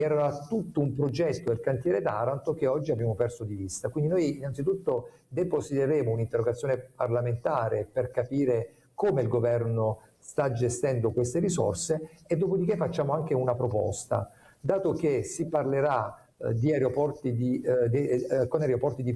era tutto un progetto del cantiere Taranto che oggi abbiamo perso di vista. Quindi noi innanzitutto depositeremo un'interrogazione parlamentare per capire come il governo sta gestendo queste risorse e dopodiché facciamo anche una proposta, dato che si parlerà con aeroporti di